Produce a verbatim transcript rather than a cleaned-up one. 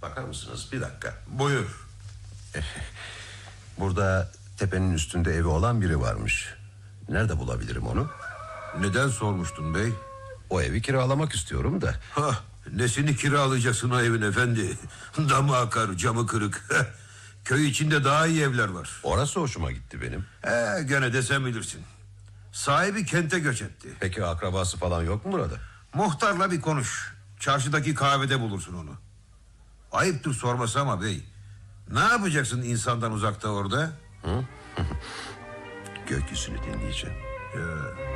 Bakar mısınız bir dakika? Buyur. Burada tepenin üstünde evi olan biri varmış. Nerede bulabilirim onu? Neden sormuştun bey? O evi kiralamak istiyorum da. Hah, nesini kiralayacaksın o evin efendi? Damı akar, camı kırık. Köy içinde daha iyi evler var. Orası hoşuma gitti benim. Ee, gene de sen bilirsin. Sahibi kente göç etti. Peki akrabası falan yok mu burada? Muhtarla bir konuş. Çarşıdaki kahvede bulursun onu. Ayıptır sorması ama bey. Ne yapacaksın insandan uzakta orada? Hı? Gökyüzünü dinleyeceğim. Ya.